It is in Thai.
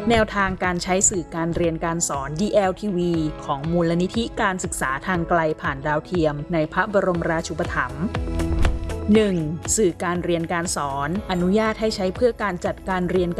แนวทางการใช้สื่อการเรียนการสอน DLTV ของมูลนิธิการศึกษาทางไกลผ่านดาวเทียมในพระบรมราชูปถัมภ์ 1. สื่อการเรียนการสอนอนุญาตให้ใช้เพื่อการจัดการเรียน